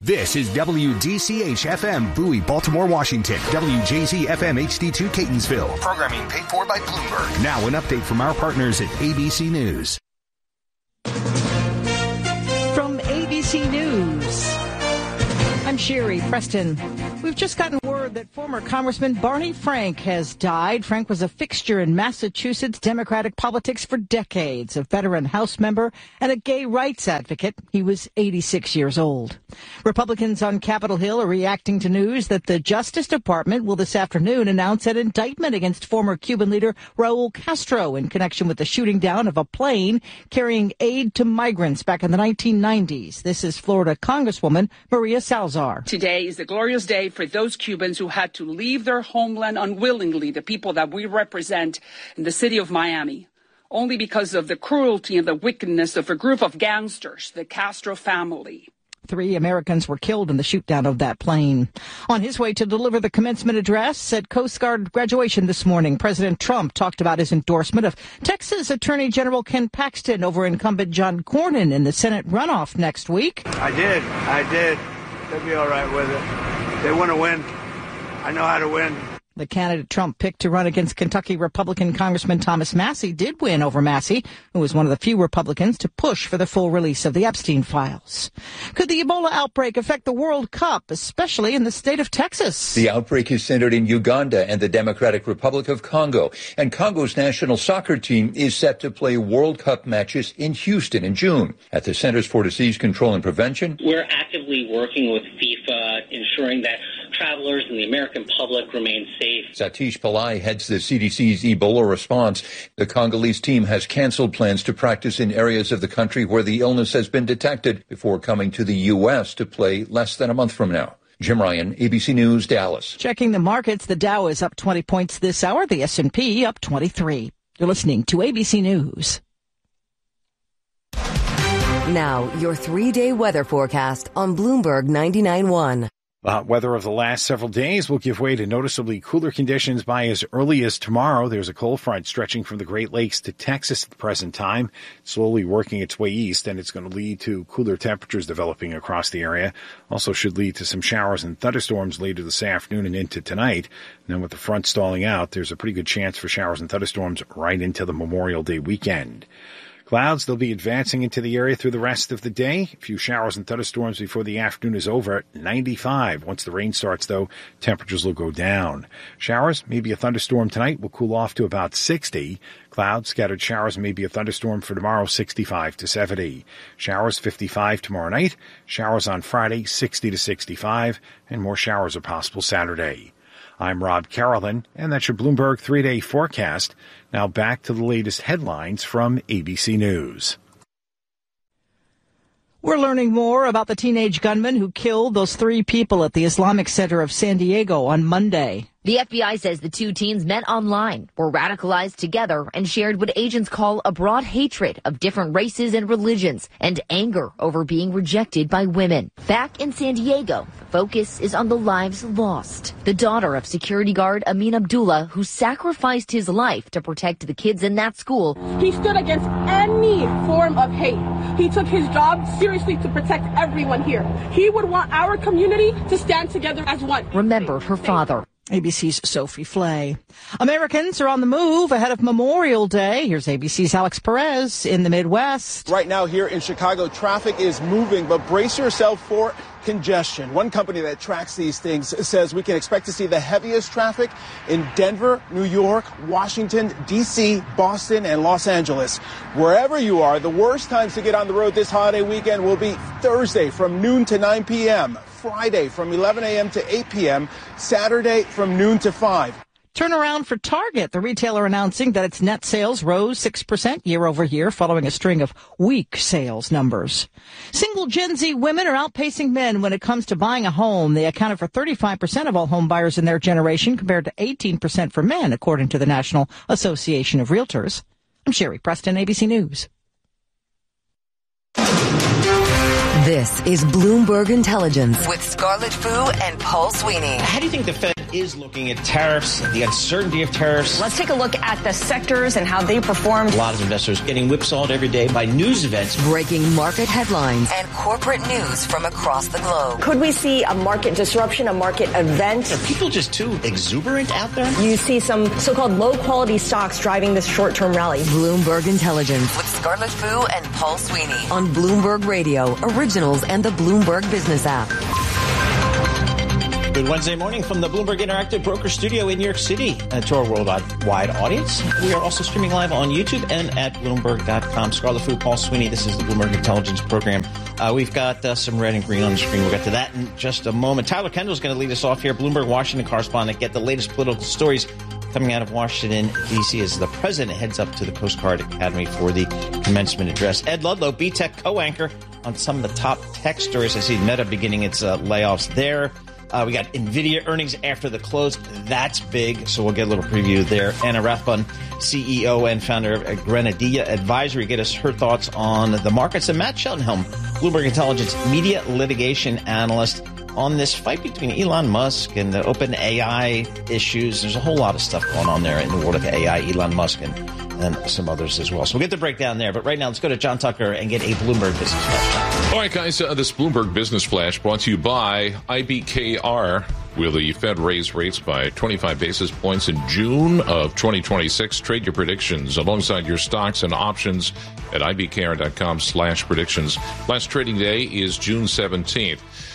This is WDCH-FM, Bowie, Baltimore, Washington. WJZ-FM HD2, Catonsville. Programming paid for by Bloomberg. Now an update from our partners at ABC News. From ABC News, I'm Sherry Preston. We've just gotten word that former Congressman Barney Frank has died. Frank was a fixture in Massachusetts Democratic politics for decades, a veteran House member and a gay rights advocate. He was 86 years old. Republicans on Capitol Hill are reacting to news that the Justice Department will this afternoon announce an indictment against former Cuban leader Raul Castro in connection with the shooting down of a plane carrying aid to migrants back in the 1990s. This is Florida Congresswoman Maria Salazar. Today is a glorious day for those Cubans who had to leave their homeland unwillingly, the people that we represent in the city of Miami, only because of the cruelty and the wickedness of a group of gangsters, the Castro family. 3 Americans were killed in the shoot-down of that plane. On his way to deliver the commencement address at Coast Guard graduation this morning, President Trump talked about his endorsement of Texas Attorney General Ken Paxton over incumbent John Cornyn in the Senate runoff next week. I did. They'll be all right with it. They want to win. I know how to win. The candidate Trump picked to run against Kentucky Republican Congressman Thomas Massie did win over Massie, who was one of the few Republicans to push for the full release of the Epstein files. Could the Ebola outbreak affect the World Cup, especially in the state of Texas? The outbreak is centered in Uganda and the Democratic Republic of Congo, and Congo's national soccer team is set to play World Cup matches in Houston in June. At the Centers for Disease Control and Prevention, we're actively working with FIFA, ensuring that travelers and the American public remain safe. Satish Pillai heads the CDC's Ebola response. The Congolese team has canceled plans to practice in areas of the country where the illness has been detected before coming to the U.S. to play less than a month from now. Jim Ryan, ABC News, Dallas. Checking the markets, the Dow is up 20 points this hour, the S&P up 23. You're listening to ABC News. Now, your 3-day weather forecast on Bloomberg 99.1. The hot weather of the last several days will give way to noticeably cooler conditions by as early as tomorrow. There's a cold front stretching from the Great Lakes to Texas at the present time, slowly working its way east, and it's going to lead to cooler temperatures developing across the area. Also should lead to some showers and thunderstorms later this afternoon and into tonight. And then with the front stalling out, there's a pretty good chance for showers and thunderstorms right into the Memorial Day weekend. Clouds, they'll be advancing into the area through the rest of the day. A few showers and thunderstorms before the afternoon is over. 95. Once the rain starts, though, temperatures will go down. Showers, maybe a thunderstorm tonight, will cool off to about 60. Clouds, scattered showers, maybe a thunderstorm for tomorrow, 65 to 70. Showers, 55 tomorrow night. Showers on Friday, 60 to 65. And more showers are possible Saturday. I'm Rob Carolyn, and that's your Bloomberg 3-day forecast. Now back to the latest headlines from ABC News. We're learning more about the teenage gunman who killed those 3 people at the Islamic Center of San Diego on Monday. The FBI says the 2 teens met online, were radicalized together, and shared what agents call a broad hatred of different races and religions, and anger over being rejected by women. Back in San Diego, the focus is on the lives lost. The daughter of security guard Amin Abdullah, who sacrificed his life to protect the kids in that school. He stood against any form of hate. He took his job seriously to protect everyone here. He would want our community to stand together as one. Remembered her father. ABC's Sophie Flay. Americans are on the move ahead of Memorial Day. Here's ABC's Alex Perez in the Midwest. Right now here in Chicago, traffic is moving, but brace yourself for congestion. One company that tracks these things says we can expect to see the heaviest traffic in Denver, New York, Washington, D.C., Boston, and Los Angeles. Wherever you are, the worst times to get on the road this holiday weekend will be Thursday from noon to 9 p.m., Friday from 11 a.m. to 8 p.m., Saturday from noon to 5. Turnaround for Target, the retailer announcing that its net sales rose 6% year over year following a string of weak sales numbers. Single Gen Z women are outpacing men when it comes to buying a home. They accounted for 35% of all home buyers in their generation compared to 18% for men, according to the National Association of Realtors. I'm Sherry Preston, ABC News. This is Bloomberg Intelligence with Scarlett Fu and Paul Sweeney. How do you think the Fed is looking at tariffs, the uncertainty of tariffs. Let's take a look at the sectors and how they performed. A lot of investors getting whipsawed every day by news events. Breaking market headlines and corporate news from across the globe. Could we see a market disruption, a market event? Are people just too exuberant out there? You see some so-called low-quality stocks driving this short-term rally. Bloomberg Intelligence with Scarlett Fu and Paul Sweeney on Bloomberg Radio, Originals, and the Bloomberg Business app. Good Wednesday morning from the Bloomberg Interactive Broker Studio in New York City. To our worldwide audience, we are also streaming live on YouTube and at Bloomberg.com. Scarlett Fu, Paul Sweeney, this is the Bloomberg Intelligence Program. We've got some red and green on the screen. We'll get to that in just a moment. Tyler Kendall is going to lead us off here, Bloomberg Washington correspondent. Get the latest political stories coming out of Washington, D.C. as the president heads up to the Coast Guard Academy for the commencement address. Ed Ludlow, B-Tech co-anchor on some of the top tech stories. I see Meta beginning its layoffs there. We got NVIDIA earnings after the close. That's big, so we'll get a little preview there. Anna Rathbun, CEO and founder of Grenadilla Advisory, get us her thoughts on the markets. And Matt Sheltonhelm, Bloomberg Intelligence media litigation analyst, on this fight between Elon Musk and the OpenAI issues. There's a whole lot of stuff going on there in the world of AI, Elon Musk and some others as well. So we'll get the breakdown there. But right now, let's go to John Tucker and get a Bloomberg Business Flash. All right, guys, this Bloomberg Business Flash brought to you by IBKR. Will the Fed raise rates by 25 basis points in June of 2026? Trade your predictions alongside your stocks and options at ibkr.com/predictions. Last trading day is June 17th.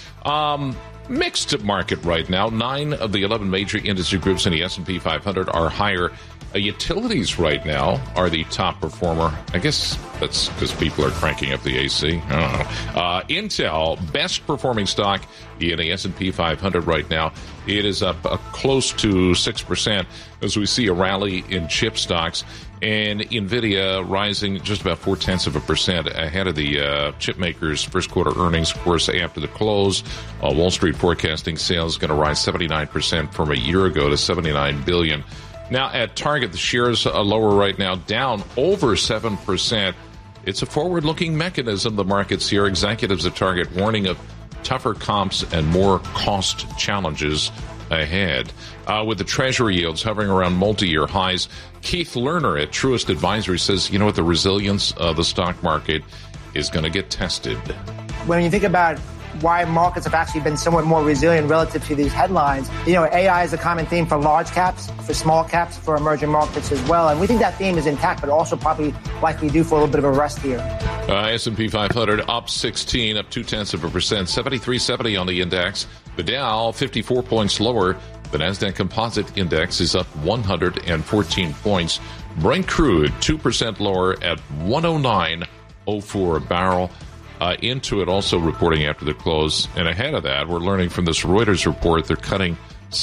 Mixed market right now. 9 of the 11 major industry groups in the S&P 500 are higher. Utilities right now are the top performer. I guess that's because people are cranking up the AC. I don't know. Intel, best performing stock in the S&P 500 right now. It is up close to 6% as we see a rally in chip stocks. And NVIDIA rising just about 0.4% ahead of the chip makers' first quarter earnings. Of course, after the close, Wall Street forecasting sales going to rise 79% from a year ago to $79 billion. Now, at Target, the shares are lower right now, down over 7%. It's a forward-looking mechanism. The markets here, executives at Target warning of tougher comps and more cost challenges ahead. With the Treasury yields hovering around multi-year highs, Keith Lerner at Truist Advisory says, you know what, the resilience of the stock market is going to get tested. When you think about why markets have actually been somewhat more resilient relative to these headlines, AI is a common theme for large caps, for small caps, for emerging markets as well. And we think that theme is intact, but also probably likely due for a little bit of a rest here. S&P 500 up 16, up 0.2%, 7370 on the index. The Dow 54 points lower. The NASDAQ Composite Index is up 114 points. Brent crude 2% lower at 109.04 a barrel. Intuit also reporting after the close. And ahead of that, we're learning from this Reuters report, they're cutting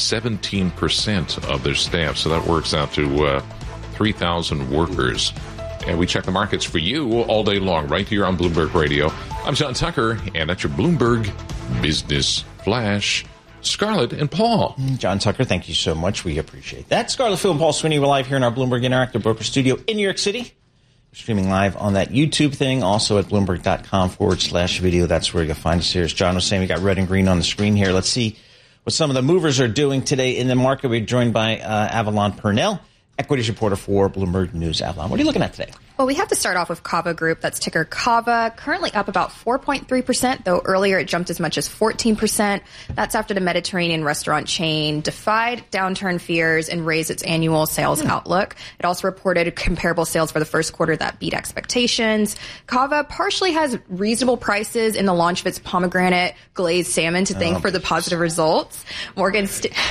17% of their staff. So that works out to 3,000 workers. And we check the markets for you all day long right here on Bloomberg Radio. I'm John Tucker, and that's your Bloomberg Business Flash. Scarlett and Paul. John Tucker, thank you so much. We appreciate that. Scarlett Fu and Paul Sweeney, we're live here in our Bloomberg Interactive Broker Studio in New York City. We're streaming live on that YouTube thing, also at Bloomberg.com/video. That's where you'll find us here. As John was saying, we got red and green on the screen here. Let's see what some of the movers are doing today in the market. We're joined by Avalon Purnell, equities reporter for Bloomberg News. Avalon, what are you looking at today? Well, we have to start off with Kava Group. That's ticker Kava, currently up about 4.3%, though earlier it jumped as much as 14%. That's after the Mediterranean restaurant chain defied downturn fears and raised its annual sales outlook. It also reported comparable sales for the first quarter that beat expectations. Kava partially has reasonable prices in the launch of its pomegranate glazed salmon to thank for the positive results. Morgan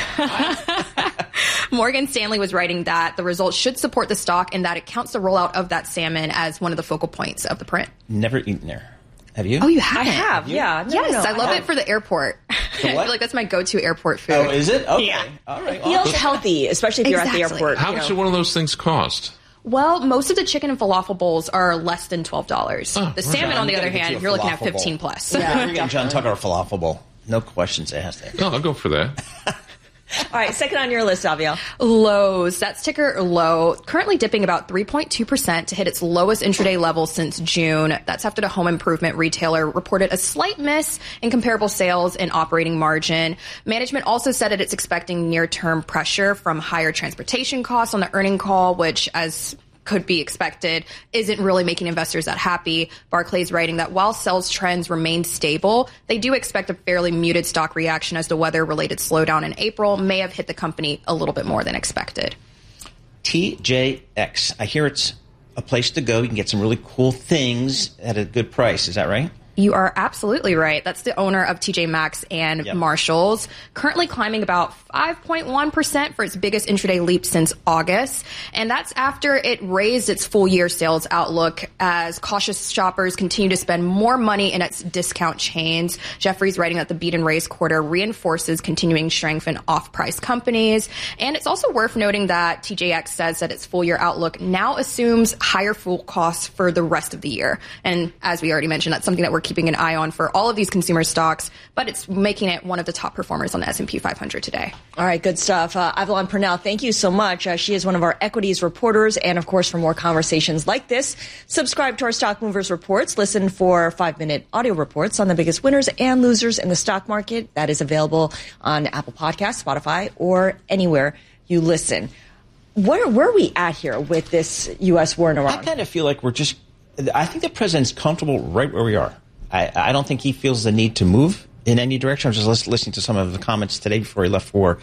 Stanley was writing that the results should support the stock and that it counts the rollout of that salmon as one of the focal points of the print. Never eaten there. Have you? Oh, you have? I have, yeah. Yes, I love it for the airport. I feel like that's my go-to airport food. Oh, is it? Okay. Yeah. All right. It feels healthy, especially if you're at the airport. How much do one of those things cost? Well, most of the chicken and falafel bowls are less than $12. The salmon, on the other hand, you're looking at 15 plus. Yeah, you're getting John Tucker a falafel bowl. No questions asked there. No, I'll go for that. All right, second on your list, Aviel. Lowe's. That's ticker LOW. Currently dipping about 3.2% to hit its lowest intraday level since June. That's after the home improvement retailer reported a slight miss in comparable sales and operating margin. Management also said that it's expecting near-term pressure from higher transportation costs on the earnings call, which, as could be expected, isn't really making investors that happy. Barclays writing that while sales trends remain stable, they do expect a fairly muted stock reaction as the weather-related slowdown in April may have hit the company a little bit more than expected. TJX. I hear it's a place to go. You can get some really cool things at a good price. Is that right? You are absolutely right. That's the owner of TJ Maxx and Marshalls, currently climbing about 5.1% for its biggest intraday leap since August. And that's after it raised its full-year sales outlook as cautious shoppers continue to spend more money in its discount chains. Jeffrey's writing that the beat and raise quarter reinforces continuing strength in off-price companies. And it's also worth noting that TJX says that its full-year outlook now assumes higher fuel costs for the rest of the year. And as we already mentioned, that's something that we're keeping an eye on for all of these consumer stocks, but it's making it one of the top performers on the S&P 500 today. All right, good stuff. Avalon Purnell, thank you so much. She is one of our equities reporters. And, of course, for more conversations like this, subscribe to our Stock Movers Reports. Listen for 5-minute audio reports on the biggest winners and losers in the stock market. That is available on Apple Podcasts, Spotify, or anywhere you listen. Where are we at here with this U.S. war in Iran? I kind of feel like I think the president's comfortable right where we are. I don't think he feels the need to move in any direction. I was just listening to some of the comments today before he left for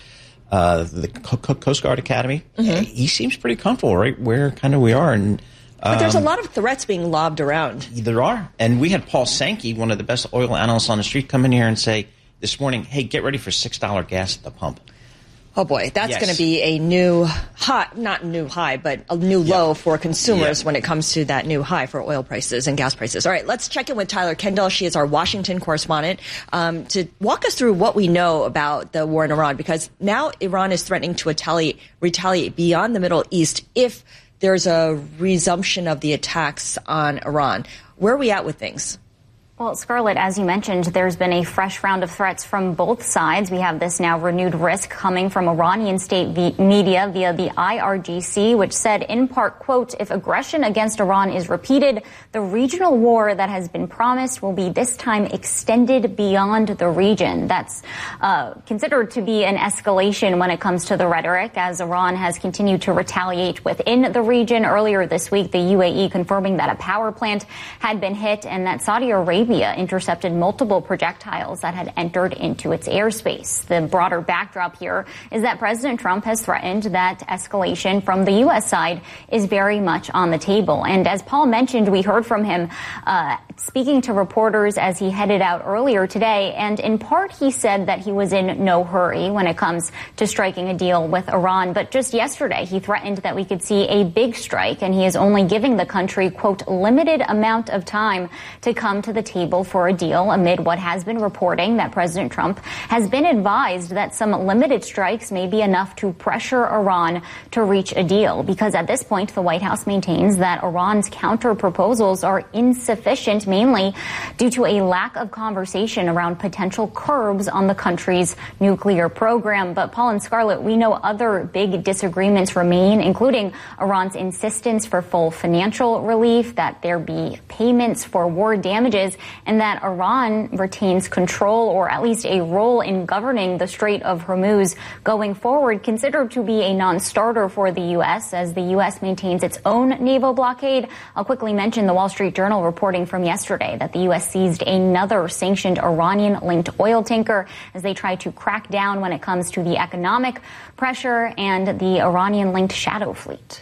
the Coast Guard Academy. Mm-hmm. He seems pretty comfortable right where kind of we are. And but there's a lot of threats being lobbed around. There are. And we had Paul Sankey, one of the best oil analysts on the street, come in here and say this morning, hey, get ready for $6 gas at the pump. Oh, boy, that's going to be a new high, not new high, but a new low for consumers when it comes to that new high for oil prices and gas prices. All right, let's check in with Tyler Kendall. She is our Washington correspondent to walk us through what we know about the war in Iran, because now Iran is threatening to retaliate beyond the Middle East if there's a resumption of the attacks on Iran. Where are we at with things? Well, Scarlett, as you mentioned, there's been a fresh round of threats from both sides. We have this now renewed risk coming from Iranian state media via the IRGC, which said in part, quote, if aggression against Iran is repeated, the regional war that has been promised will be this time extended beyond the region. That's considered to be an escalation when it comes to the rhetoric, as Iran has continued to retaliate within the region. Earlier this week, the UAE confirming that a power plant had been hit and that Saudi Arabia intercepted multiple projectiles that had entered into its airspace. The broader backdrop here is that President Trump has threatened that escalation from the U.S. side is very much on the table. And as Paul mentioned, we heard from him speaking to reporters as he headed out earlier today. And in part, he said that he was in no hurry when it comes to striking a deal with Iran. But just yesterday, he threatened that we could see a big strike, and he is only giving the country, quote, limited amount of time to come to the table for a deal amid what has been reporting that President Trump has been advised that some limited strikes may be enough to pressure Iran to reach a deal, because at this point the White House maintains that Iran's counter proposals are insufficient, mainly due to a lack of conversation around potential curbs on the country's nuclear program. But Paul and Scarlett, we know other big disagreements remain, including Iran's insistence for full financial relief, that there be payments for war damages, and that Iran retains control, or at least a role in governing the Strait of Hormuz going forward, considered to be a non-starter for the U.S. as the U.S. maintains its own naval blockade. I'll quickly mention the Wall Street Journal reporting from yesterday that the U.S. seized another sanctioned Iranian-linked oil tanker as they try to crack down when it comes to the economic pressure and the Iranian-linked shadow fleet.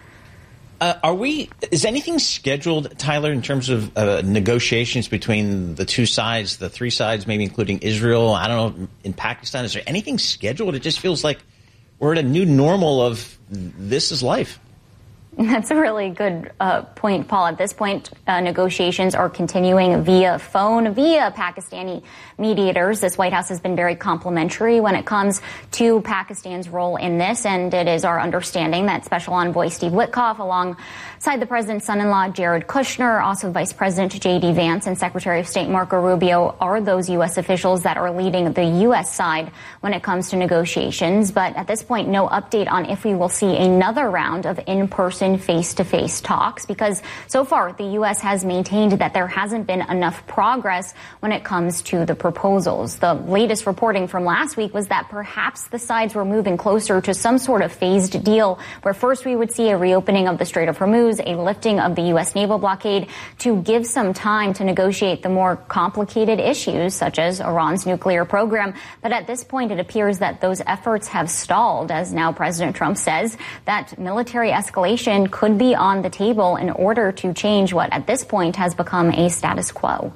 Is anything scheduled, Tyler, in terms of negotiations between the two sides, the three sides, maybe including Israel, I don't know, in Pakistan? Is there anything scheduled? It just feels like we're at a new normal of this is life. That's a really good point, Paul. At this point, negotiations are continuing via phone, via Pakistani mediators. This White House has been very complimentary when it comes to Pakistan's role in this, and it is our understanding that Special Envoy Steve Witkoff, alongside the president's son-in-law Jared Kushner, also Vice President J.D. Vance, and Secretary of State Marco Rubio are those U.S. officials that are leading the U.S. side when it comes to negotiations. But at this point, no update on if we will see another round of in-person face-to-face talks, because so far the U.S. has maintained that there hasn't been enough progress when it comes to the proposals. The latest reporting from last week was that perhaps the sides were moving closer to some sort of phased deal, where first we would see a reopening of the Strait of Hormuz, a lifting of the U.S. naval blockade, to give some time to negotiate the more complicated issues, such as Iran's nuclear program. But at this point, it appears that those efforts have stalled, as now President Trump says that military escalation could be on the table in order to change what at this point has become a status quo.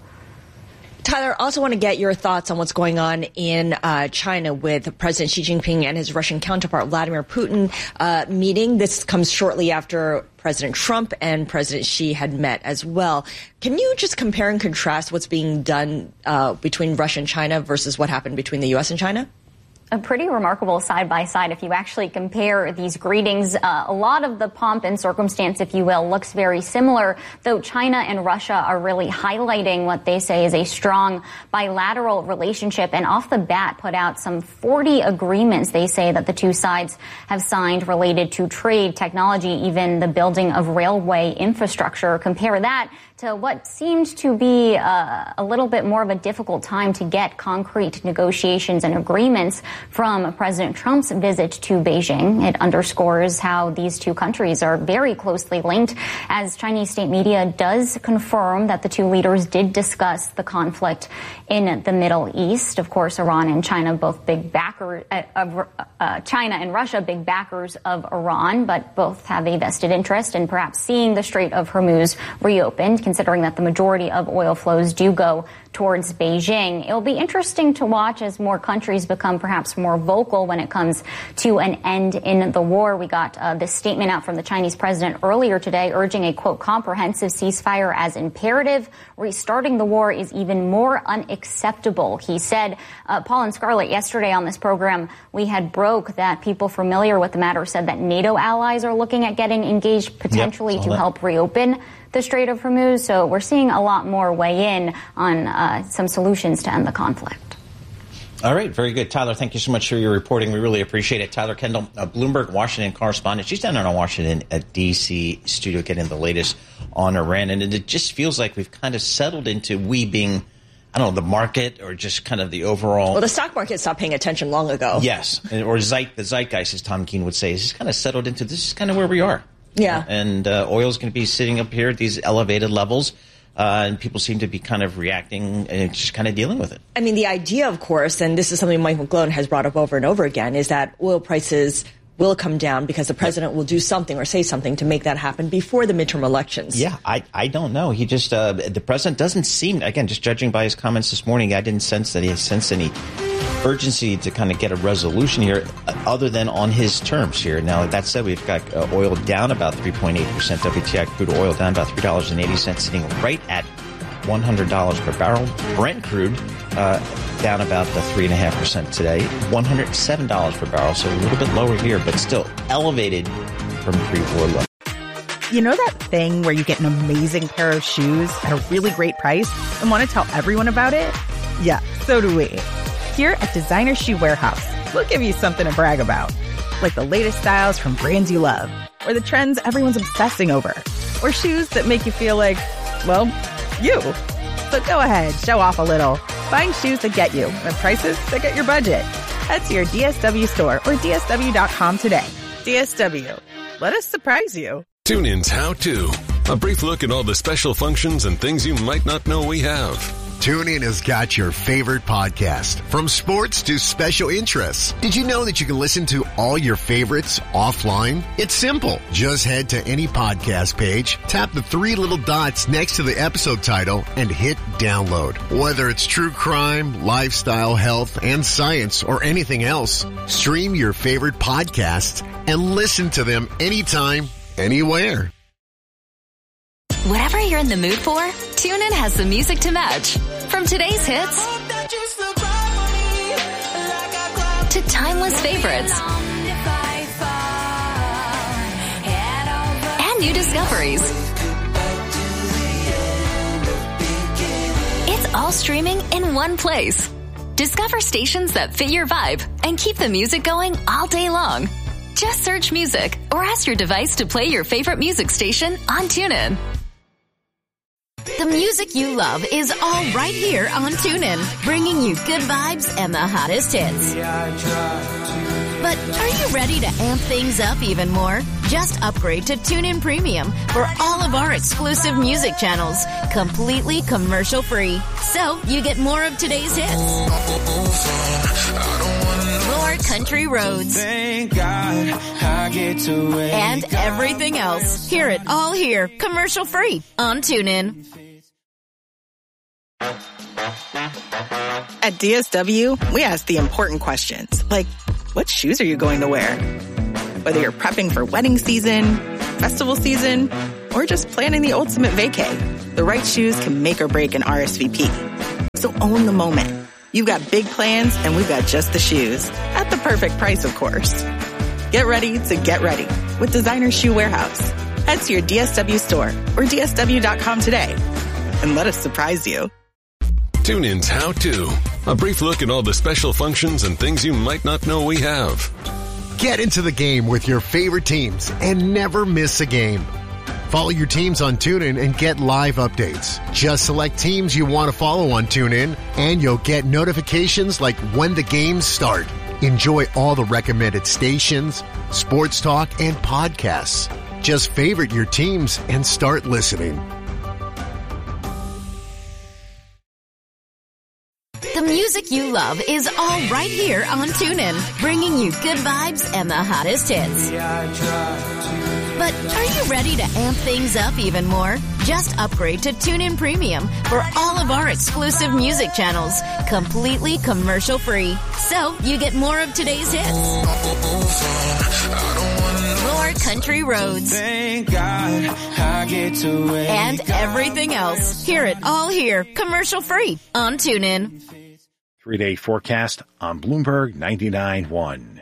Tyler, I also want to get your thoughts on what's going on in China with President Xi Jinping and his Russian counterpart Vladimir Putin meeting. This comes shortly after President Trump and President Xi had met as well. Can you just compare and contrast what's being done between Russia and China versus what happened between the U.S. and China? A pretty remarkable side-by-side if you actually compare these greetings. A lot of the pomp and circumstance, if you will, looks very similar, though China and Russia are really highlighting what they say is a strong bilateral relationship, and off the bat put out some 40 agreements they say that the two sides have signed related to trade, technology, even the building of railway infrastructure. Compare that to what seemed to be a little bit more of a difficult time to get concrete negotiations and agreements from President Trump's visit to Beijing. It underscores how these two countries are very closely linked, as Chinese state media does confirm that the two leaders did discuss the conflict in the Middle East. Of course, Iran and China, both big backers of China and Russia, big backers of Iran, but both have a vested interest in perhaps seeing the Strait of Hormuz reopened, considering that the majority of oil flows do go towards Beijing. It'll be interesting to watch as more countries become perhaps more vocal when it comes to an end in the war. We got this statement out from the Chinese president earlier today urging a, quote, comprehensive ceasefire as imperative. Restarting the war is even more unacceptable, he said. Paul and Scarlett, yesterday on this program, we had broke that people familiar with the matter said that NATO allies are looking at getting engaged potentially to help reopen the Strait of Hormuz. So we're seeing a lot more weigh in on some solutions to end the conflict. All right. Very good. Tyler, thank you so much for your reporting. We really appreciate it. Tyler Kendall, Bloomberg Washington correspondent. She's down in our Washington D.C. studio getting the latest on Iran. And it just feels like we've kind of settled into we being, I don't know, the market or just kind of the overall. Well, the stock market stopped paying attention long ago. Yes. Or the zeitgeist, as Tom Keene would say, is just kind of settled into this is kind of where we are. Yeah. And oil is going to be sitting up here at these elevated levels. And people seem to be kind of reacting and just kind of dealing with it. I mean, the idea, of course, and this is something Mike McGlone has brought up over and over again, is that oil prices will come down because the president will do something or say something to make that happen before the midterm elections. Yeah, I don't know. He just the president doesn't seem, again, just judging by his comments this morning, I didn't sense that he sensed any urgency to kind of get a resolution here other than on his terms here. Now, that said, we've got oil down about 3.8%, WTI crude oil down about $3.80, sitting right at $100 per barrel. Brent crude down about 3.5% today, $107 per barrel, so a little bit lower here, but still elevated from pre-war levels. You know that thing where you get an amazing pair of shoes at a really great price and want to tell everyone about it? Yeah, so do we. Here at Designer Shoe Warehouse, we'll give you something to brag about, like the latest styles from brands you love, or the trends everyone's obsessing over, or shoes that make you feel like, well, you. So go ahead, show off a little. Find shoes that get you at prices that get your budget. Head to your DSW store or DSW.com today. DSW. Let us surprise you. TuneIn's How To. A brief look at all the special functions and things you might not know we have. TuneIn has got your favorite podcast, from sports to special interests. Did you know that you can listen to all your favorites offline? It's simple. Just head to any podcast page, tap the three little dots next to the episode title, and hit download. Whether it's true crime, lifestyle, health, and science, or anything else, stream your favorite podcasts and listen to them anytime, anywhere. Whatever you're in the mood for, TuneIn has the music to match. From today's hits to timeless favorites and new discoveries. It's all streaming in one place. Discover stations that fit your vibe and keep the music going all day long. Just search music or ask your device to play your favorite music station on TuneIn. The music you love is all right here on TuneIn, bringing you good vibes and the hottest hits. But are you ready to amp things up even more? Just upgrade to TuneIn Premium for all of our exclusive music channels, completely commercial free. So you get more of today's hits, more country roads, thank God I get to wake and everything else. Hear it all here, commercial free on TuneIn. At DSW, we ask the important questions, like, what shoes are you going to wear? Whether you're prepping for wedding season, festival season, or just planning the ultimate vacay, the right shoes can make or break an RSVP. So own the moment. You've got big plans, and we've got just the shoes. At the perfect price, of course. Get ready to get ready with Designer Shoe Warehouse. Head to your DSW store or DSW.com today and let us surprise you. TuneIn's How To. A brief look at all the special functions and things you might not know we have. Get into the game with your favorite teams and never miss a game. Follow your teams on TuneIn and get live updates. Just select teams you want to follow on TuneIn, and you'll get notifications like when the games start. Enjoy all the recommended stations, sports talk, and podcasts. Just favorite your teams and start listening. The music you love is all right here on TuneIn, bringing you good vibes and the hottest hits. But are you ready to amp things up even more? Just upgrade to TuneIn Premium for all of our exclusive music channels, completely commercial free. So you get more of today's hits, more country roads, thank God I get to wake and everything else. Hear it all here, commercial free on TuneIn. 3-day forecast on Bloomberg 99.1.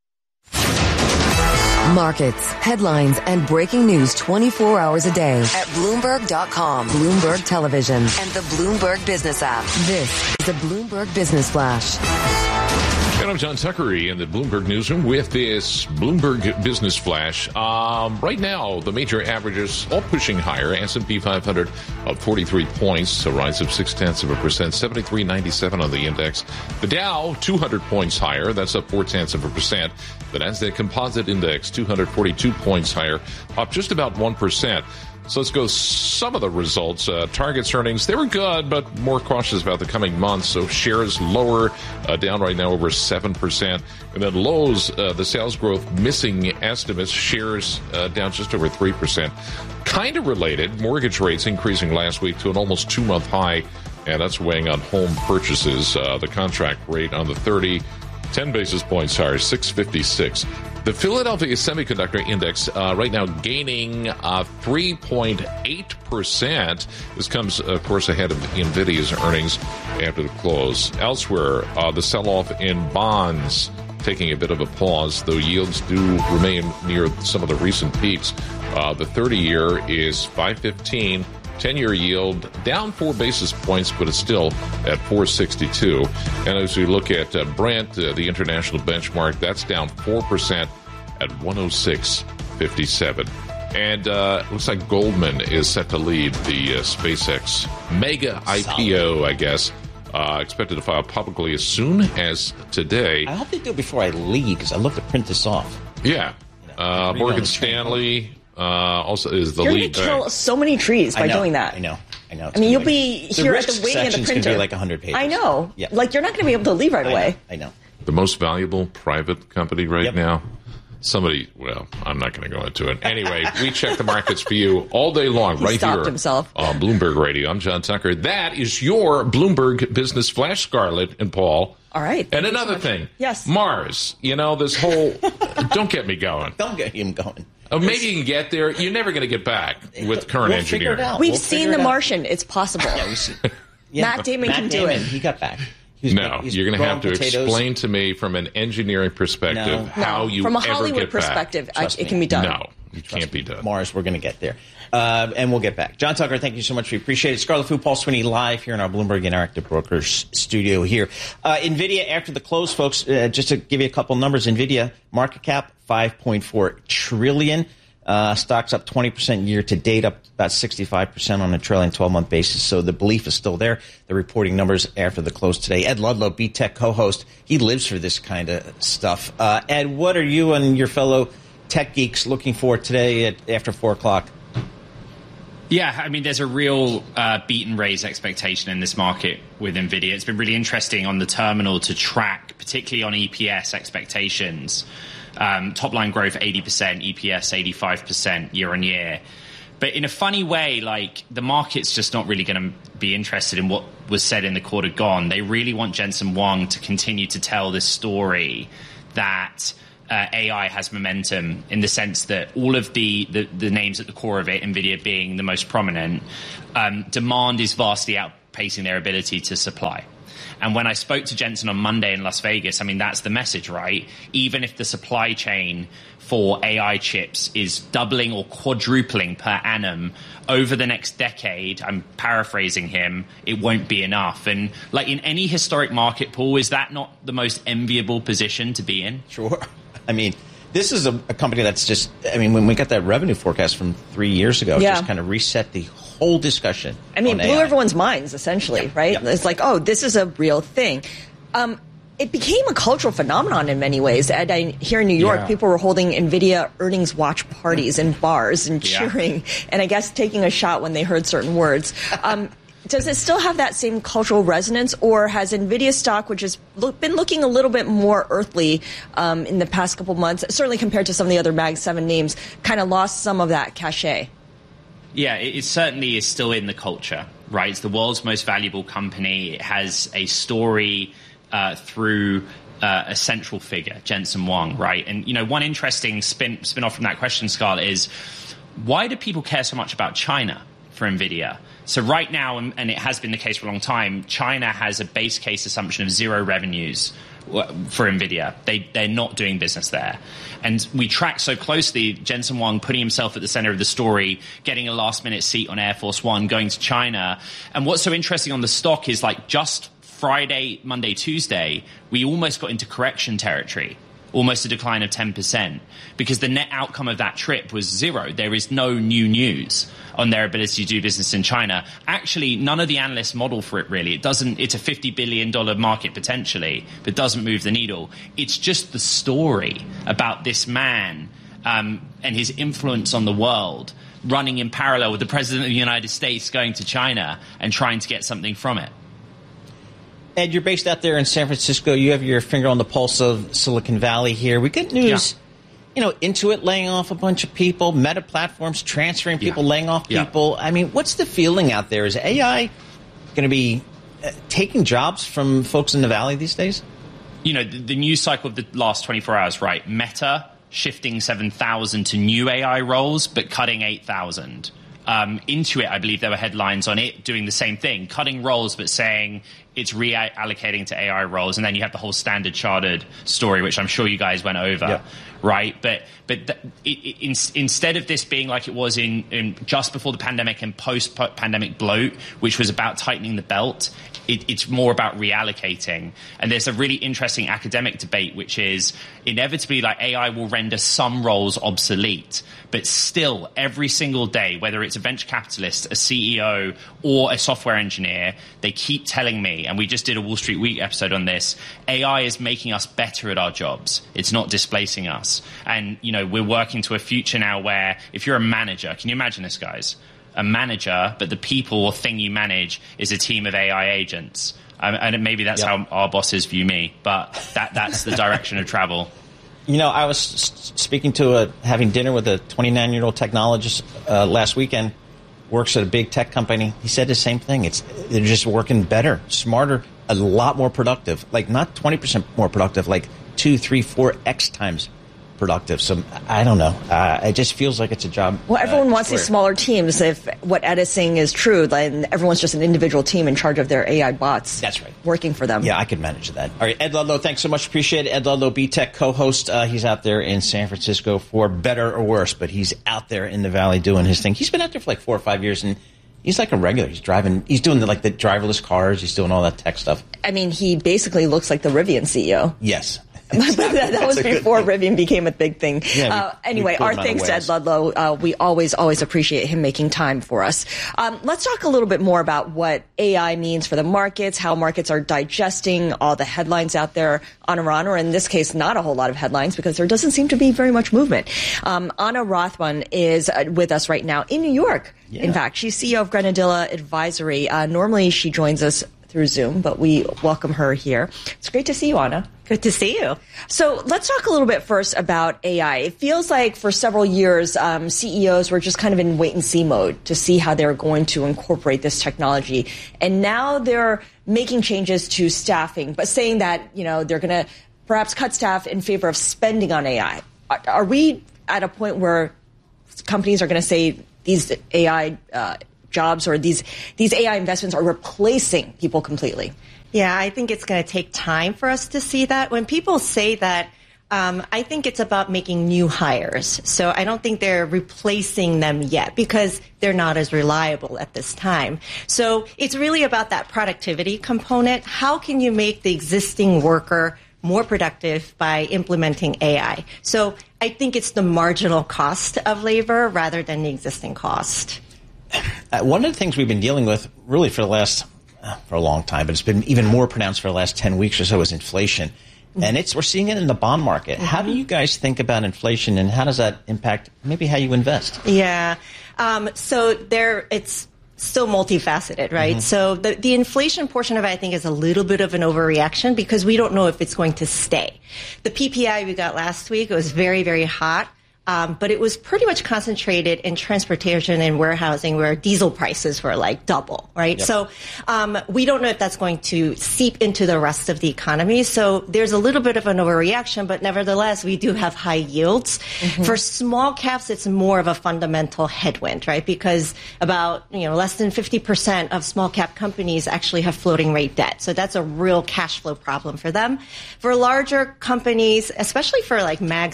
Markets, headlines, and breaking news 24 hours a day at Bloomberg.com, Bloomberg Television, and the Bloomberg Business app. This is the Bloomberg Business Flash. And I'm John Tucker in the Bloomberg Newsroom with this Bloomberg Business Flash. Right now, the major averages all pushing higher. S&P 500 up 43 points, a rise of 0.6%, 73.97 on the index. The Dow 200 points higher, that's up 0.4%. The Nasdaq Composite Index 242 points higher, up just about 1%. So let's go some of the results. Target's earnings, they were good, but more cautious about the coming months. So shares lower, down right now over 7%. And then Lowe's, the sales growth missing estimates, shares down just over 3%. Kind of related, mortgage rates increasing last week to an almost 2-month high, and that's weighing on home purchases. The contract rate on the 30, 10 basis points higher, 656. The Philadelphia Semiconductor Index right now gaining 3.8%. This comes, of course, ahead of NVIDIA's earnings after the close. Elsewhere, the sell-off in bonds taking a bit of a pause, though yields do remain near some of the recent peaks. The 30-year is 5.15. 10-year yield down 4 basis points, but it's still at 4.62. And as we look at Brent, the international benchmark, that's down 4% at 106.57. And looks like Goldman is set to lead the SpaceX mega IPO, I guess. Expected to file publicly as soon as today. I hope they do it before I leave, because I'd love to print this off. Yeah. Morgan Stanley also is the You're lead. You're going to kill so many trees by doing that. I know. I mean, you'll be here at the waiting at the printer. Going to be like 100 pages. I know. Yeah. Like, you're not going to be able to leave right away. I know. The most valuable private company right now. Somebody, well, I'm not going to go into it. Anyway, we check the markets for you all day long right here himself. On Bloomberg Radio. I'm John Tucker. That is your Bloomberg Business Flash, Scarlett and Paul. All right. And another thing. Yes. Mars. You know, this whole... Don't get me going. Don't get him going. Oh, maybe you can get there. You're never going to get back with current engineering. We've seen The Martian. It's possible. Matt Damon can do it. He got back. You're going to have to explain to me from an engineering perspective how you from a ever Hollywood get perspective, back. it can be done. No, it can't be done. Mars, we're going to get there. And we'll get back. John Tucker, thank you so much. We appreciate it. Scarlet Fu, Paul Sweeney live here in our Bloomberg Interactive Brokers studio here. NVIDIA, after the close, folks, just to give you a couple numbers, NVIDIA market cap, $5.4 trillion. Stock's up 20% year to date, up about 65% on a trailing 12-month basis. So the belief is still there. They're reporting numbers after the close today. Ed Ludlow, BTech co-host, he lives for this kind of stuff. Ed, what are you and your fellow tech geeks looking for today after 4 o'clock? Yeah, I mean, there's a real beat and raise expectation in this market with NVIDIA. It's been really interesting on the terminal to track, particularly on EPS expectations. Top line growth 80%, EPS 85% year on year. But in a funny way, like, the market's just not really going to be interested in what was said in the quarter gone. They really want Jensen Huang to continue to tell this story that AI has momentum, in the sense that all of the names at the core of it, NVIDIA being the most prominent, demand is vastly outpacing their ability to supply. And when I spoke to Jensen on Monday in Las Vegas, I mean, that's the message, right? Even if the supply chain for AI chips is doubling or quadrupling per annum over the next decade, I'm paraphrasing him, it won't be enough. And like in any historic market, Paul, is that not the most enviable position to be in? Sure. I mean, this is a company that's just, I mean, when we got that revenue forecast from 3 years ago, it just kind of reset the whole discussion. I mean, blew everyone's minds, essentially, right? Yeah. It's like, oh, this is a real thing. It became a cultural phenomenon in many ways. And here in New York, people were holding NVIDIA earnings watch parties in bars and cheering, and I guess taking a shot when they heard certain words. Does it still have that same cultural resonance, or has NVIDIA stock, which has been looking a little bit more earthly in the past couple months, certainly compared to some of the other Mag 7 names, kind of lost some of that cachet? Yeah, it certainly is still in the culture, right? It's the world's most valuable company. It has a story through a central figure, Jensen Huang, right? And, you know, one interesting spin off from that question, Scarlett, is why do people care so much about China for NVIDIA? So right now, and it has been the case for a long time, China has a base case assumption of zero revenues for NVIDIA. They're not doing business there. And we track so closely Jensen Huang putting himself at the center of the story, getting a last-minute seat on Air Force One, going to China. And what's so interesting on the stock is, like, just Friday, Monday, Tuesday, we almost got into correction territory, almost a decline of 10%, because the net outcome of that trip was zero. There is no new news on their ability to do business in China. Actually, none of the analysts model for it, really. It's a $50 billion market potentially, but doesn't move the needle. It's just the story about this man and his influence on the world running in parallel with the President of the United States going to China and trying to get something from it. Ed, you're based out there in San Francisco. You have your finger on the pulse of Silicon Valley here. We get news, you know, Intuit laying off a bunch of people, Meta Platforms transferring people, laying off people. I mean, what's the feeling out there? Is AI going to be taking jobs from folks in the Valley these days? You know, the news cycle of the last 24 hours, right? Meta shifting 7,000 to new AI roles, but cutting 8,000. Intuit, I believe there were headlines on it doing the same thing, cutting roles but saying it's reallocating to AI roles. And then you have the whole Standard Chartered story, which I'm sure you guys went over, right? But instead of this being like it was in just before the pandemic and post-pandemic bloat, which was about tightening the belt, it's more about reallocating. And there's a really interesting academic debate, which is inevitably like AI will render some roles obsolete, but still every single day, whether it's a venture capitalist, a CEO, or a software engineer, they keep telling me, and we just did a Wall Street Week episode on this, AI is making us better at our jobs. It's not displacing us. And, you know, we're working to a future now where if you're a manager, can you imagine this, guys? A manager, but the people or thing you manage is a team of AI agents. And maybe that's how our bosses view me, but that's the direction of travel. You know, I was speaking to having dinner with a 29-year-old technologist last weekend, works at a big tech company. He said the same thing. They're just working better, smarter, a lot more productive, like not 20% more productive, like 2, 3, 4x times productive. So I don't know. It just feels like it's a job. Well, everyone wants these smaller teams. If what Ed is saying is true, then everyone's just an individual team in charge of their AI bots. That's right. Working for them. Yeah, I could manage that. All right, Ed Ludlow, thanks so much. Appreciate it. Ed Ludlow, BTech co-host. He's out there in San Francisco for better or worse, but he's out there in the Valley doing his thing. He's been out there for like 4 or 5 years, and he's like a regular. He's doing the driverless cars. He's doing all that tech stuff. I mean, he basically looks like the Rivian CEO. Yes. that was before Rivian became a big thing. Yeah, anyway, our thanks to Ed Ludlow. We always appreciate him making time for us. Let's talk a little bit more about what AI means for the markets, how markets are digesting all the headlines out there on Iran, or in this case, not a whole lot of headlines because there doesn't seem to be very much movement. Anna Rothman is with us right now in New York. Yeah. In fact, she's CEO of Granadilla Advisory. Normally, she joins us through Zoom, but we welcome her here. It's great to see you, Anna. Good to see you. So let's talk a little bit first about AI. It feels like for several years, CEOs were just kind of in wait-and-see mode to see how they're going to incorporate this technology. And now they're making changes to staffing, but saying that, they're going to perhaps cut staff in favor of spending on AI. Are we at a point where companies are going to say these AI jobs or these AI investments are replacing people completely? Yeah, I think it's going to take time for us to see that. When people say that, I think it's about making new hires. So I don't think they're replacing them yet because they're not as reliable at this time. So it's really about that productivity component. How can you make the existing worker more productive by implementing AI? So I think it's the marginal cost of labor rather than the existing cost. One of the things we've been dealing with really for a long time, but it's been even more pronounced for the last 10 weeks or so, is inflation. And we're seeing it in the bond market. How do you guys think about inflation, and how does that impact maybe how you invest? Yeah. So it's still multifaceted, right? So the inflation portion of it, I think, is a little bit of an overreaction because we don't know if it's going to stay. The PPI we got last week, it was very, very hot. But it was pretty much concentrated in transportation and warehousing where diesel prices were like double, right? Yep. So we don't know if that's going to seep into the rest of the economy. So there's a little bit of an overreaction, but nevertheless, we do have high yields. For small caps, it's more of a fundamental headwind, right? Because about less than 50% of small cap companies actually have floating rate debt. So that's a real cash flow problem for them. For larger companies, especially for like Mag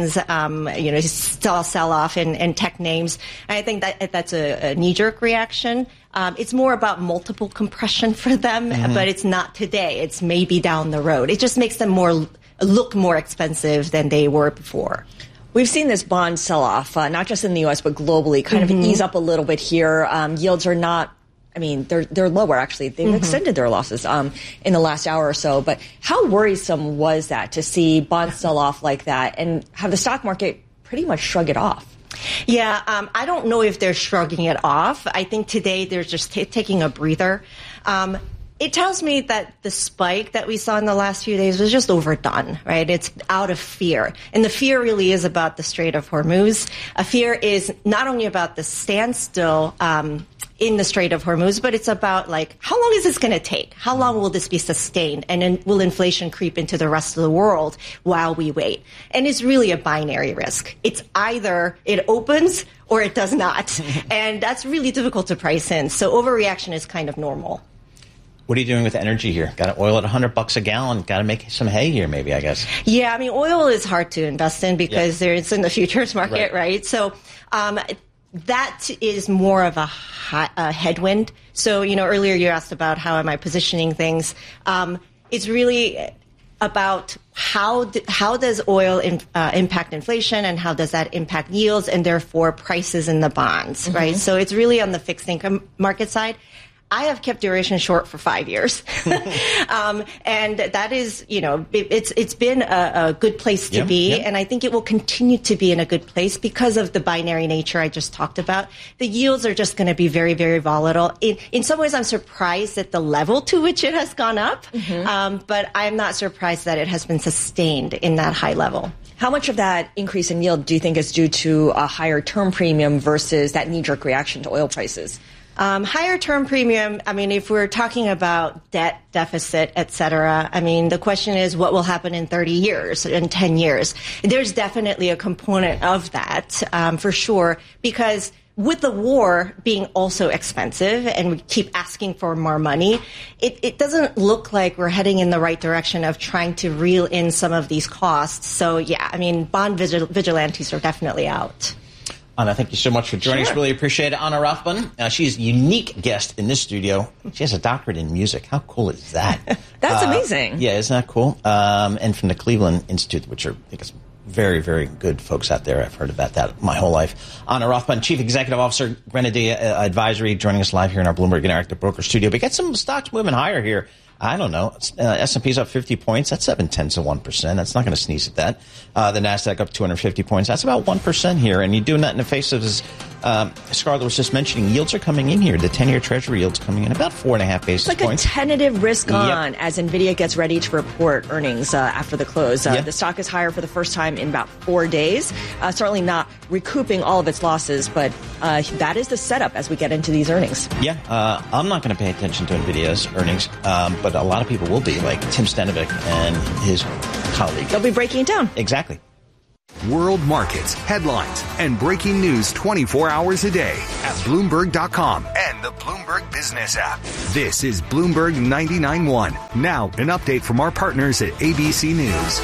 7s, sell off in tech names. I think that's a knee-jerk reaction. It's more about multiple compression for them, but it's not today. It's maybe down the road. It just makes them look more expensive than they were before. We've seen this bond sell-off, not just in the U.S., but globally, kind of ease up a little bit here. Yields are not, they're lower, actually. They've extended their losses in the last hour or so. But how worrisome was that to see bonds sell off like that and have the stock market pretty much shrug it off? Yeah, I don't know if they're shrugging it off. I think today they're just taking a breather. It tells me that the spike that we saw in the last few days was just overdone, right? It's out of fear. And the fear really is about the Strait of Hormuz. A fear is not only about the standstill in the Strait of Hormuz, but it's about how long is this going to take? How long will this be sustained? And then will inflation creep into the rest of the world while we wait? And it's really a binary risk. It's either it opens or it does not. And that's really difficult to price in. So overreaction is kind of normal. What are you doing with energy here? Got oil at $100 a gallon. Got to make some hay here, maybe, I guess. Yeah, oil is hard to invest in because it's in the futures market, right? So that is more of a headwind. So, earlier you asked about how am I positioning things. It's really about how does oil impact inflation and how does that impact yields and therefore prices in the bonds, right? So it's really on the fixed income market side. I have kept duration short for 5 years. And that is, it's been a good place to be. And I think it will continue to be in a good place because of the binary nature I just talked about. The yields are just going to be very, very volatile. In some ways, I'm surprised at the level to which it has gone up. But I'm not surprised that it has been sustained in that high level. How much of that increase in yield do you think is due to a higher term premium versus that knee-jerk reaction to oil prices? Higher term premium, I mean, if we're talking about debt deficit, et cetera, I mean, the question is what will happen in 30 years, in 10 years? There's definitely a component of that, for sure, because with the war being also expensive and we keep asking for more money, it doesn't look like we're heading in the right direction of trying to reel in some of these costs. So, yeah, I mean, bond vigilantes are definitely out. Anna, thank you so much for joining us. Really appreciate it. Anna Rothman, she's a unique guest in this studio. She has a doctorate in music. How cool is that? That's amazing. Yeah, isn't that cool? And from the Cleveland Institute, which are, I think, it's very, very good folks out there. I've heard about that my whole life. Anna Rothman, Chief Executive Officer, Grenadier Advisory, joining us live here in our Bloomberg Interactive Broker Studio. We got some stocks moving higher here. I don't know. S&P's up 50 points. That's 0.7%. That's not going to sneeze at that. The NASDAQ up 250 points. That's about 1% here. And you're doing that in the face of, as Scarlett was just mentioning, yields are coming in here. The 10-year Treasury yield's coming in about 4.5 basis points. It's like a tentative risk on as NVIDIA gets ready to report earnings after the close. The stock is higher for the first time in about 4 days. Certainly not recouping all of its losses, but that is the setup as we get into these earnings. Yeah, I'm not going to pay attention to NVIDIA's earnings, but a lot of people will be, like Tim Stenovic and his colleague. They'll be breaking it down. Exactly. World markets, headlines, and breaking news 24 hours a day at Bloomberg.com and the Bloomberg Business app. This is Bloomberg 99.1. Now, an update from our partners at ABC News.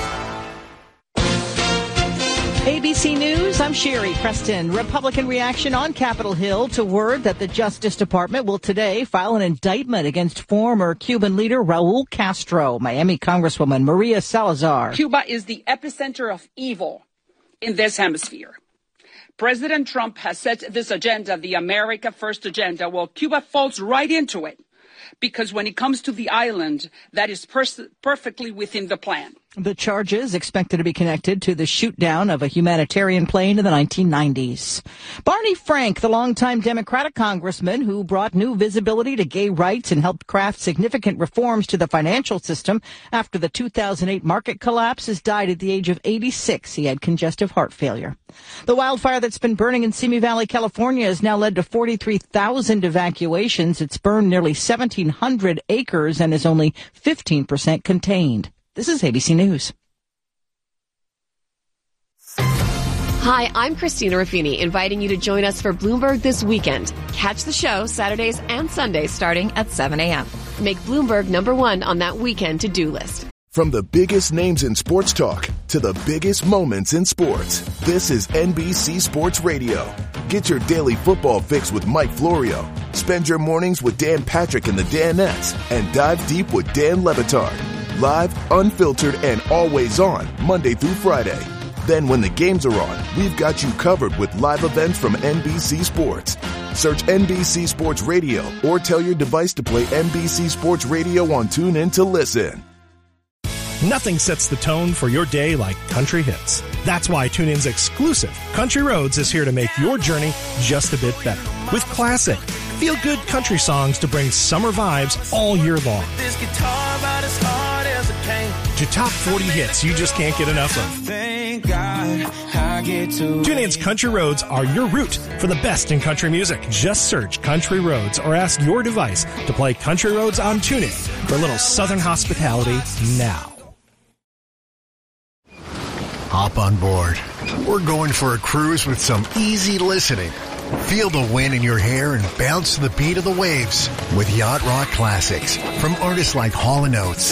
ABC News, I'm Sherry Preston. Republican reaction on Capitol Hill to word that the Justice Department will today file an indictment against former Cuban leader Raul Castro. Miami Congresswoman Maria Salazar. Cuba is the epicenter of evil in this hemisphere. President Trump has set this agenda, the America First agenda. Well, Cuba falls right into it because when it comes to the island, that is perfectly within the plan. The charges expected to be connected to the shoot-down of a humanitarian plane in the 1990s. Barney Frank, the longtime Democratic congressman who brought new visibility to gay rights and helped craft significant reforms to the financial system after the 2008 market collapse, has died at the age of 86. He had congestive heart failure. The wildfire that's been burning in Simi Valley, California, has now led to 43,000 evacuations. It's burned nearly 1,700 acres and is only 15% contained. This is ABC News. Hi, I'm Christina Ruffini, inviting you to join us for Bloomberg This Weekend. Catch the show Saturdays and Sundays starting at 7 a.m. Make Bloomberg #1 on that weekend to-do list. From the biggest names in sports talk to the biggest moments in sports, this is NBC Sports Radio. Get your daily football fix with Mike Florio. Spend your mornings with Dan Patrick and the Danettes, and dive deep with Dan Le Batard. Live, unfiltered, and always on, Monday through Friday. Then when the games are on, we've got you covered with live events from NBC Sports. Search NBC Sports Radio or tell your device to play NBC Sports Radio on TuneIn to listen. Nothing sets the tone for your day like country hits. That's why TuneIn's exclusive Country Roads is here to make your journey just a bit better. With classic, feel-good country songs to bring summer vibes all year long. This guitar about as hard as it came. To top 40 hits you just can't get enough of. Thank God I get to TuneIn's Country Roads are your route for the best in country music. Just search Country Roads or ask your device to play Country Roads on TuneIn for a little southern hospitality now. Hop on board. We're going for a cruise with some easy listening. Feel the wind in your hair and bounce to the beat of the waves with Yacht Rock Classics from artists like Hall & Oates,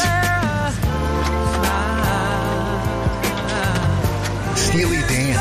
Steely Dan,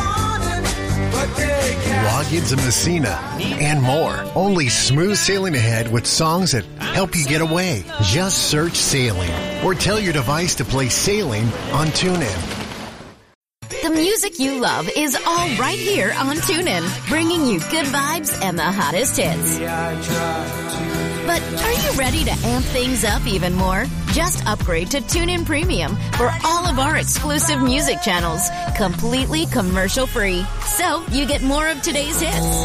Loggins and Messina, and more. Only smooth sailing ahead with songs that help you get away. Just search Sailing or tell your device to play Sailing on TuneIn. The music you love is all right here on TuneIn, bringing you good vibes and the hottest hits. But are you ready to amp things up even more? Just upgrade to TuneIn Premium for all of our exclusive music channels, completely commercial-free. So you get more of today's hits.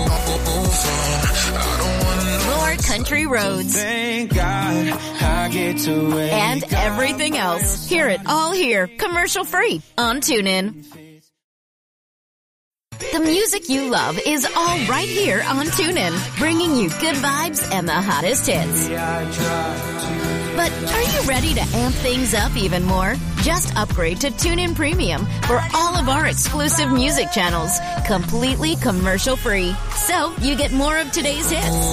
More country roads. Thank God I get to and everything else. Hear it all here, commercial-free on TuneIn. The music you love is all right here on TuneIn, bringing you good vibes and the hottest hits. But are you ready to amp things up even more? Just upgrade to TuneIn Premium for all of our exclusive music channels, completely commercial-free. So you get more of today's hits,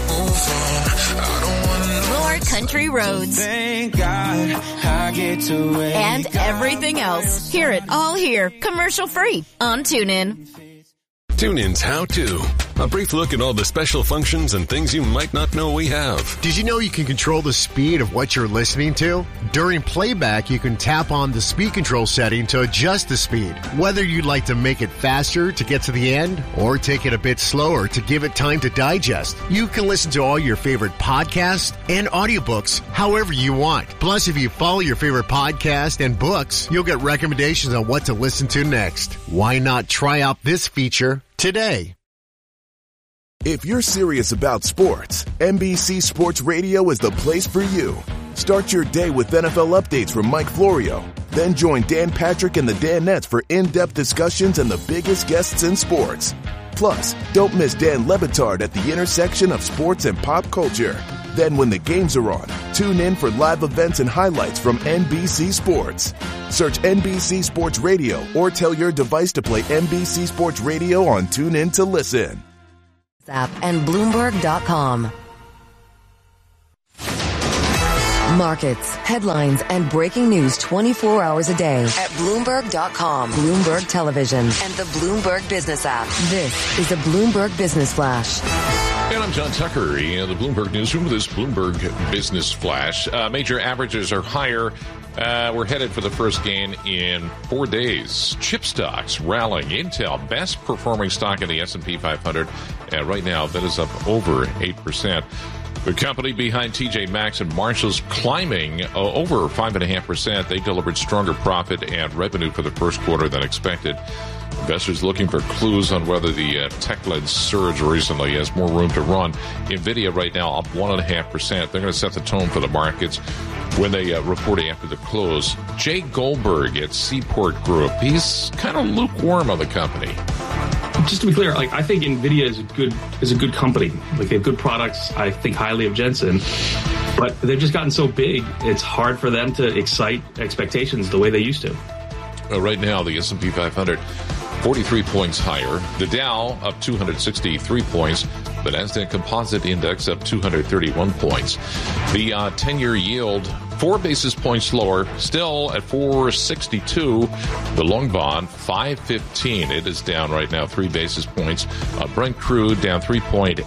more country roads, Thank God I get to wake and everything else. Hear it all here, commercial-free on TuneIn. TuneIn's How To. A brief look at all the special functions and things you might not know we have. Did you know you can control the speed of what you're listening to? During playback, you can tap on the speed control setting to adjust the speed. Whether you'd like to make it faster to get to the end or take it a bit slower to give it time to digest, you can listen to all your favorite podcasts and audiobooks however you want. Plus, if you follow your favorite podcast and books, you'll get recommendations on what to listen to next. Why not try out this feature today? If you're serious about sports, NBC Sports Radio is the place for you. Start your day with NFL updates from Mike Florio. Then join Dan Patrick and the Danettes for in-depth discussions and the biggest guests in sports. Plus, don't miss Dan Le Batard at the intersection of sports and pop culture. Then when the games are on, tune in for live events and highlights from NBC Sports. Search NBC Sports Radio or tell your device to play NBC Sports Radio on TuneIn to listen. App and Bloomberg.com. Markets, headlines, and breaking news 24 hours a day at Bloomberg.com, Bloomberg Television, and the Bloomberg Business app. This is a Bloomberg Business Flash. And I'm John Tucker in the Bloomberg Newsroom with this Bloomberg Business Flash. Major averages are higher. We're headed for the first gain in 4 days. Chip stocks rallying. Intel, best performing stock in the S&P 500. And right now, that is up over 8%. The company behind TJ Maxx and Marshall's climbing over 5.5%. They delivered stronger profit and revenue for the first quarter than expected. Investors looking for clues on whether the tech-led surge recently has more room to run. NVIDIA right now up 1.5%. They're going to set the tone for the markets when they report after the close. Jay Goldberg at Seaport Group. He's kind of lukewarm on the company. Just to be clear, I think NVIDIA is a good company. They have good products. I think highly of Jensen, but they've just gotten so big, it's hard for them to excite expectations the way they used to. Right now, the S&P 500, 43 points higher. The Dow up 263 points. The Nasdaq Composite Index up 231 points. The 10-year yield, 4 basis points lower, still at 462. The long bond, 515. It is down right now 3 basis points. Brent crude down 3.8%,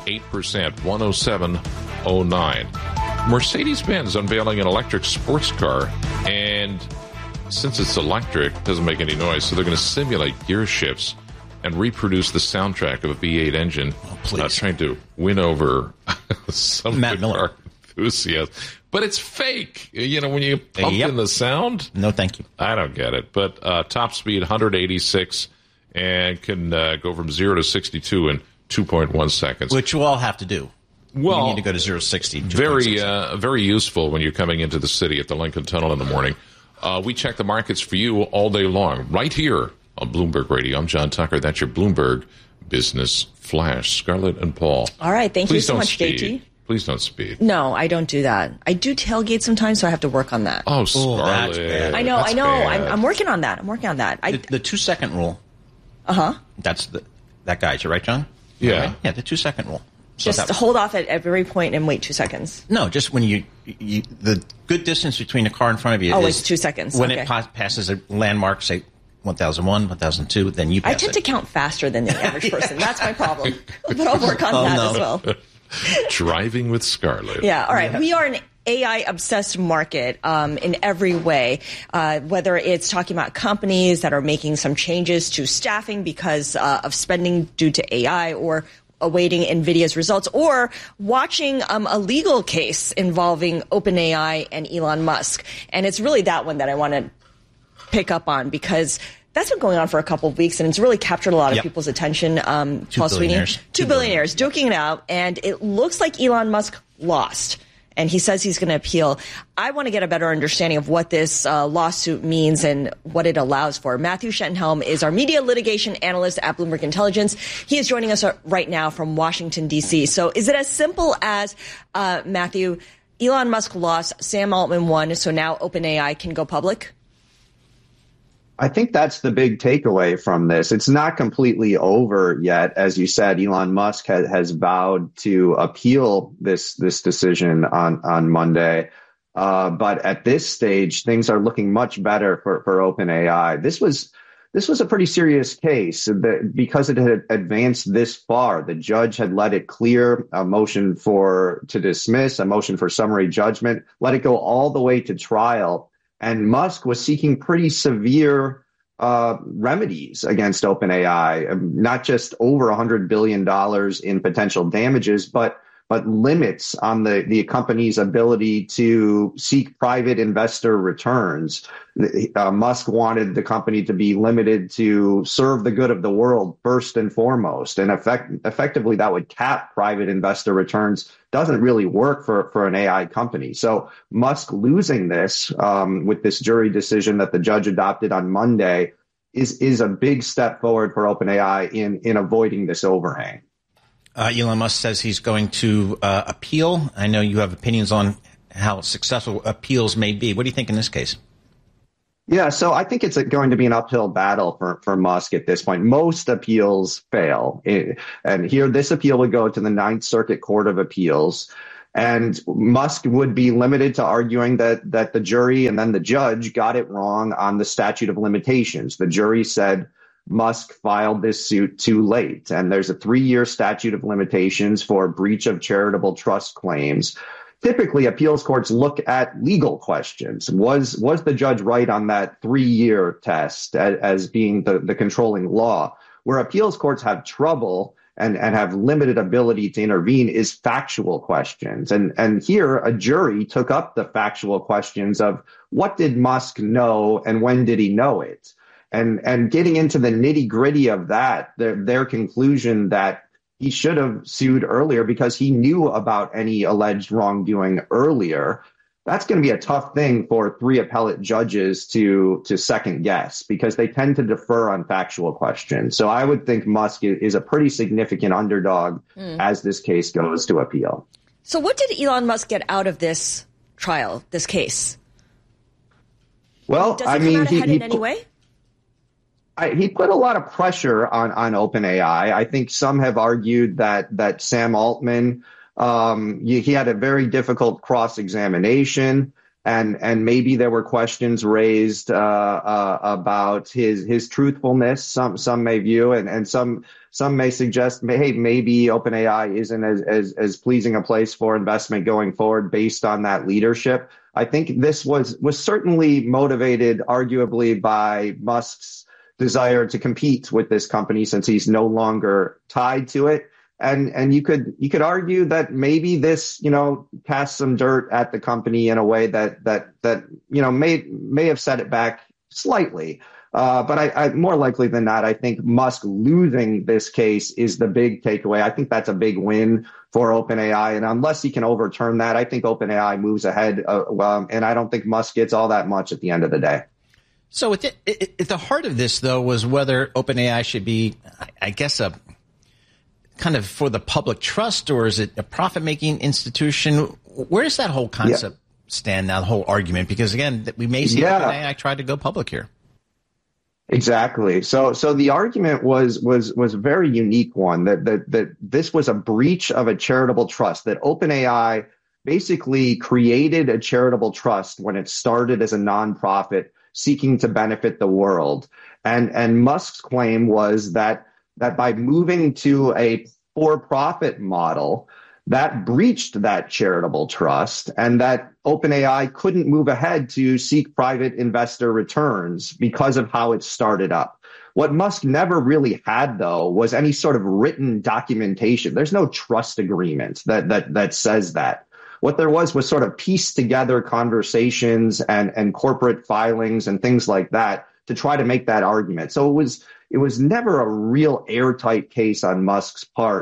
107.09. Mercedes-Benz unveiling an electric sports car, and since it's electric, it doesn't make any noise, so they're going to simulate gear shifts and reproduce the soundtrack of a V8 engine. Trying to win over some Matt Miller enthusiasts. But it's fake. You know, when you pump in the sound. No, thank you. I don't get it. But top speed, 186, and can go from 0 to 62 in 2.1 seconds. Which we'll all have to do. Well, you need to go to 0 to 60. Very useful when you're coming into the city at the Lincoln Tunnel in the morning. We check the markets for you all day long, right here on Bloomberg Radio. I'm John Tucker. That's your Bloomberg Business Flash. Scarlett and Paul. All right. Thank you so much, speed. JT. Please don't speed. No, I don't do that. I do tailgate sometimes, so I have to work on that. Oh, Scarlett. That's bad. I know. Bad. I'm working on that. The 2-second rule. Uh-huh. That's that guy's, right, John? Yeah. Right? Yeah, the 2-second rule. So just hold off at every point and wait 2 seconds. No, just when you the good distance between the car in front of you is... it's 2 seconds. When it passes a landmark, say 1001, 1002, then you pass it. I tend to count faster than the average person. That's my problem. But I'll work on that as well. Driving with Scarlett. Yeah, all right. We are an AI-obsessed market in every way, whether it's talking about companies that are making some changes to staffing because of spending due to AI, or awaiting NVIDIA's results, or watching a legal case involving OpenAI and Elon Musk. And it's really that one that I want to pick up on, because that's been going on for a couple of weeks, and it's really captured a lot of people's attention. Paul Sweeney, 2 billionaires duking it out, and it looks like Elon Musk lost. and he says he's going to appeal. I want to get a better understanding of what this lawsuit means and what it allows for. Matthew Schentenhelm is our media litigation analyst at Bloomberg Intelligence. He is joining us right now from Washington, D.C. So is it as simple as, Matthew, Elon Musk lost, Sam Altman won, so now OpenAI can go public? I think that's the big takeaway from this. It's not completely over yet. As you said, Elon Musk has vowed to appeal this decision on Monday. But at this stage, things are looking much better for OpenAI. This was a pretty serious case because it had advanced this far. The judge had let it clear, a motion to dismiss, a motion for summary judgment, let it go all the way to trial. And Musk was seeking pretty severe remedies against OpenAI, not just over $100 billion in potential damages, but limits on the company's ability to seek private investor returns. Musk wanted the company to be limited to serve the good of the world first and foremost, and effectively that would cap private investor returns. Doesn't really work for an AI company. So Musk losing this with this jury decision that the judge adopted on Monday is a big step forward for OpenAI in avoiding this overhang. Elon Musk says he's going to appeal. I know you have opinions on how successful appeals may be. What do you think in this case? Yeah, so I think it's going to be an uphill battle for Musk at this point. Most appeals fail. And here, this appeal would go to the Ninth Circuit Court of Appeals. And Musk would be limited to arguing that the jury and then the judge got it wrong on the statute of limitations. The jury said Musk filed this suit too late. And there's a 3-year statute of limitations for breach of charitable trust claims. Typically, appeals courts look at legal questions. Was the judge right on that 3-year test as being the controlling law? Where appeals courts have trouble and have limited ability to intervene is factual questions. And here, a jury took up the factual questions of what did Musk know and when did he know it? And getting into the nitty gritty of that, their conclusion that he should have sued earlier because he knew about any alleged wrongdoing earlier. That's going to be a tough thing for 3 appellate judges to second guess because they tend to defer on factual questions. So I would think Musk is a pretty significant underdog as this case goes to appeal. So what did Elon Musk get out of this trial, this case? Well, does it come out ahead in any way? He put a lot of pressure on OpenAI. I think some have argued that Sam Altman, he had a very difficult cross-examination, and maybe there were questions raised about his truthfulness. Some may view, and some may suggest, hey, maybe OpenAI isn't as pleasing a place for investment going forward based on that leadership. I think this was certainly motivated, arguably, by Musk's desire to compete with this company since he's no longer tied to it. And you could argue that maybe this, cast some dirt at the company in a way that may have set it back slightly. But I more likely than not, I think Musk losing this case is the big takeaway. I think that's a big win for OpenAI. And unless he can overturn that, I think OpenAI moves ahead. And I don't think Musk gets all that much at the end of the day. So at the heart of this, though, was whether OpenAI should be, I guess, a kind of for the public trust, or is it a profit-making institution? Where does that whole concept stand now, the whole argument? Because, again, we may see OpenAI try to go public here. Exactly. So the argument was a very unique one, that this was a breach of a charitable trust, that OpenAI basically created a charitable trust when it started as a nonprofit seeking to benefit the world. And Musk's claim was that by moving to a for-profit model, that breached that charitable trust, and that OpenAI couldn't move ahead to seek private investor returns because of how it started up. What Musk never really had, though, was any sort of written documentation. There's no trust agreement that says that. What there was sort of pieced together conversations and corporate filings and things like that to try to make that argument. So it was never a real airtight case on Musk's part.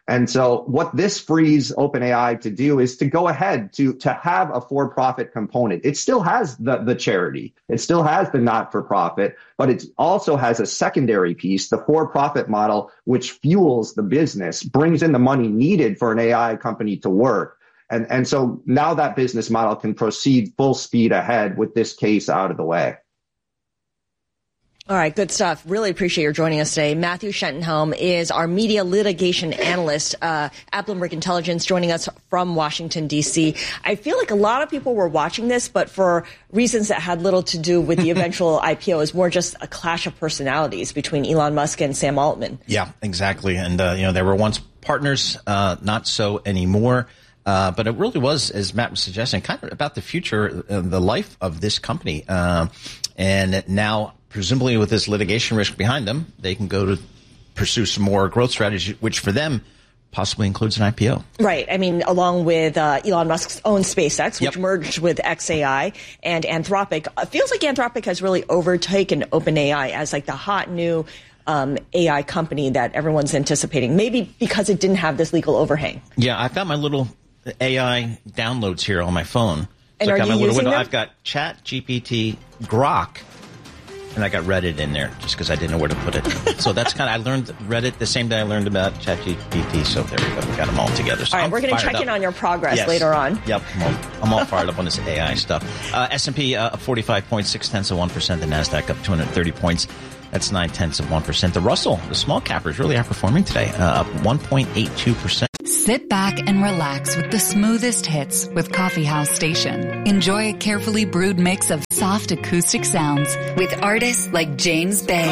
And so what this frees OpenAI to do is to go ahead to have a for-profit component. It still has the charity. It still has the not-for-profit, but it also has a secondary piece, the for-profit model, which fuels the business, brings in the money needed for an AI company to work. And so now that business model can proceed full speed ahead with this case out of the way. All right, good stuff. Really appreciate your joining us today. Matthew Schentenhelm is our media litigation analyst at Bloomberg Intelligence, joining us from Washington, D.C. I feel like a lot of people were watching this, but for reasons that had little to do with the eventual IPO. It was more just a clash of personalities between Elon Musk and Sam Altman. Yeah, exactly. And, they were once partners, not so anymore. But it really was, as Matt was suggesting, kind of about the future, the life of this company. And now, presumably with this litigation risk behind them, they can go to pursue some more growth strategy, which for them possibly includes an IPO. Right. I mean, along with Elon Musk's own SpaceX, which merged with xAI and Anthropic. It feels like Anthropic has really overtaken OpenAI as like the hot new AI company that everyone's anticipating, maybe because it didn't have this legal overhang. Yeah, I've got my little AI downloads here on my phone. And are you using them? I've got ChatGPT, Grok, and I got Reddit in there just because I didn't know where to put it. So that's I learned Reddit the same day I learned about ChatGPT. So there we go. We got them all together. So all right, we're going to check in on your progress later on. Yep. I'm all fired up on this AI stuff. S&P up 45 points, 0.6%. The NASDAQ up 230 points. That's 0.9%. The Russell, the small capper, is really outperforming today, up 1.82%. Sit back and relax with the smoothest hits with Coffee House Station. Enjoy a carefully brewed mix of soft acoustic sounds with artists like James Bay,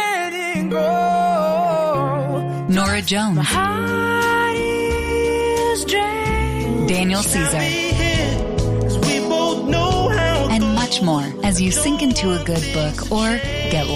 Nora Jones, Daniel Caesar, and much more as you sink into a good book or get